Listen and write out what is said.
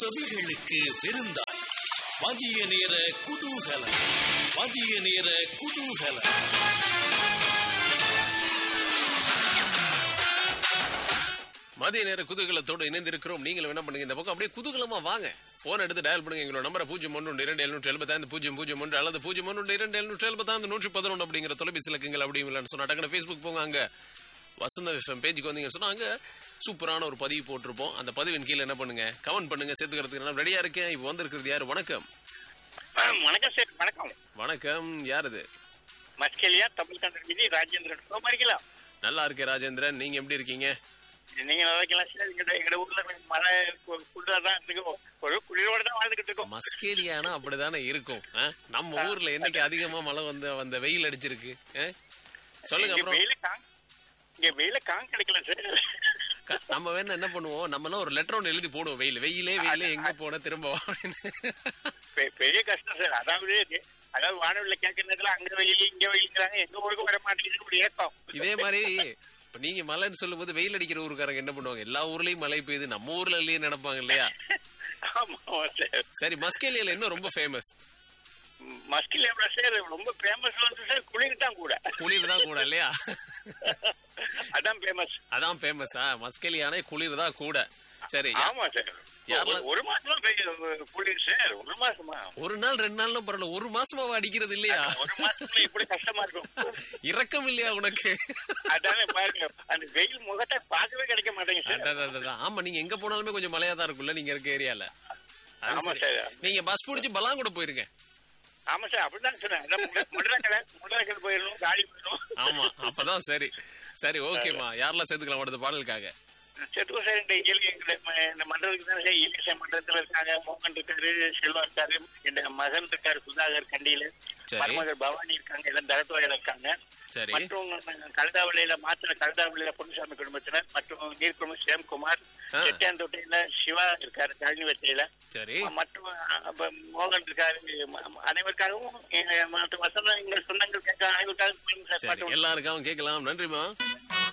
செவிகளுக்கு விருந்தாய் மதிய நேர குதூகலம். மதிய நேர குதூகலம். மதிய நேர குதூகலத்தோடு இணைந்திருக்கிறோம். நீங்களும் என்ன பண்ணுங்க, இந்த பக்கம் அப்படியே குதூகலமா வாங்க. போன் எடுத்து டயல் பண்ணுங்க. எங்களோட நம்பரை 0112-775-003 அல்லது 0112-775-111 அப்படிங்கிற தொலைபேசி இலக்குங்கள். அப்படி இல்லைன்னு சொன்னா டக்குனு ஃபேஸ்புக் போங்க. அங்க வசந்த விஃபம் பேஜுக்கு வந்தீங்கன்னு சொன்னா அங்க சூப்பரான ஒரு பதிவு போட்டிருப்போம். அந்த பதிவின் கீழே என்ன பண்ணுங்க, கமெண்ட் பண்ணுங்க. சேர்த்துக்கிறதுக்கு நான் ரெடியா இருக்கேன். இப்போ வந்திருக்கிறது யாரு? வணக்கம். வணக்கம் சார். வணக்கம். வணக்கம். யார் இது? மஸ்கெலியா தமிழ்கண்டர் மீதி ராஜேந்திரன். இருக்கலாம். நல்லா இருக்கேன் ராஜேந்திரன். நீங்க எப்படி இருக்கீங்க? நீங்க நல்லா இருக்கலாம் சார். எங்க ஊர்ல மழை குளிர்தான் இருக்கும். ஒரு குளிரோட தான் வாழ்ந்துகிட்டு இருக்கோம். மஸ்கேலியானா அப்படிதானே இருக்கும். நம்ம ஊர்ல என்னைக்கு அதிகமா மழை வந்து வெயில் அடிச்சிருக்கு சொல்லுங்க. அப்புறம் இங்க வெயில கிடைக்கல சார். நம்ம வேணா என்ன பண்ணுவோம், நம்ம ஒரு லெட்டர் ஒன்று எழுதி போடுவோம். வெயிலே எங்க போன திரும்ப பெரிய கஷ்டம் சார். அதாவது வானொலியில கேட்கற நேரத்துல அங்க வெயில் இங்க வெயிலுங்கிறாங்க. எங்க ஊருக்கு வர மாட்டேங்குது ஏக்கம். இதே மாதிரி இப்ப நீங்க மழைன்னு சொல்லும் போது வெயில் அடிக்கிற ஊருக்காரங்க என்ன பண்ணுவாங்க, எல்லா ஊர்லயும் மழை பெய்யுது நம்ம ஊர்ல இல்லையே நினைப்பாங்க இல்லையா? சரி, மஸ்கேலியால இன்னும் ரொம்ப ஃபேமஸ். மஸ்கெலியா சார் ரொம்ப ஃபேமஸ் வந்து சார் குளிர் தான் கூட இல்லையா? அதான் ஃபேமஸா? மஸ்கெலியானே குளிர் தான் கூட. சரி. ஆமா சார். ஒரு மாசமா குளிர் சார். ஒரு மாசமா? ஒரு நாள் 2 நாள்லாம் பரவாயில்ல, ஒரு மாசமா அடிக்கிறது இல்லையா? ஒரு மாசத்துல இப்படி கஷ்டமா இருக்கும். இரக்கம் இல்லையா உனக்கு? அதானே பாருங்க, அந்த வெயில் முகத்தை பார்க்கவே கிடைக்க மாட்டேங்க சார். ஆமா, நீங்க எங்க போனாலுமே கொஞ்சம் மழையா தான் இருக்கும்ல நீங்க இருக்க ஏரியால. ஆமா சார். நீங்க பஸ் பிடிச்சி பலாங்கூட போயிருங்க. ஆமா சார், அப்படிதான் சொன்னேன். முடராக்கடை போயிடணும், காடி போயிடும். ஆமா, அப்பதான் சரி. சரி, ஓகேமா. யாரெல்லாம் சேர்த்துக்கலாம் அடுத்த பாடலுக்காக? சேர்த்துக்கோ சார். இந்த மன்றத்துக்கு தானே சார். இலக்கிய மன்றத்துல இருக்காங்க. மோகன் இருக்காரு, செல்வா இருக்காரு, என் மகன் இருக்காரு சுதாகர் கண்டியில, மருமகள் பவானி இருக்காங்க, எல்லாம் தரத்துவாயில இருக்காங்க. மற்றும் கழுதாவளியில கழுதாவளியில பொன்னுசாமி குடும்பத்தினர், மற்றும் நீர்குளம் சிவகுமார், செட்டியாந்தோட்டையில சிவா இருக்காரு கழிவத்தையில, மற்றும் மோகன் இருக்காரு. அனைவருக்காகவும் வசனம் எங்கள் சொந்தங்கள் கேட்க அனைவருக்காகவும் எல்லாருக்காகவும் கேட்கலாம். நன்றிமா.